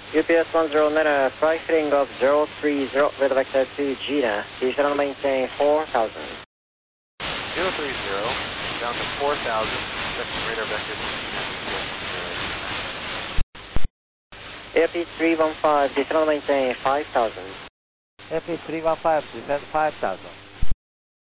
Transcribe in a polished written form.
UPS 109, flight heading of 030, weather vector to Gina. Descend and maintain 4,000. 030, down to 4,000, expecting radar vector to Gina. AFP 315, descend and maintain 5,000. FP 315, descend 5,000.